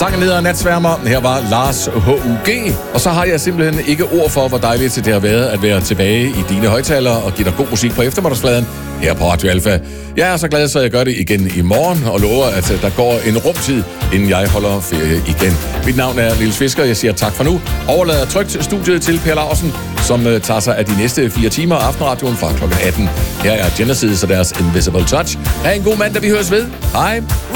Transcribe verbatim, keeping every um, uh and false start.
Sangen hedder Natsværmer. Her var Lars H U G. Og så har jeg simpelthen ikke ord for, hvor dejligt det har været at være tilbage i dine højtalere og give dig god musik på eftermiddagsfladen her på Radio Alfa. Jeg er så glad, så jeg gør det igen i morgen og lover, at der går en rumtid, inden jeg holder ferie igen. Mit navn er Niels Fisker. Jeg siger tak for nu. Overlader trygt studiet til Per Larsen, som uh, tager sig af de næste fire timer af Aftenradioen fra klokken atten. Her er Genesis og deres Invisible Touch. Ha' en god mandag, vi høres ved. Hej.